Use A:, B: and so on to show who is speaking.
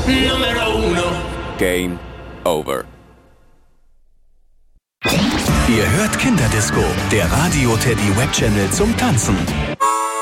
A: Game over.
B: Ihr hört Kinderdisco, der Radio Teddy Web Channel zum Tanzen.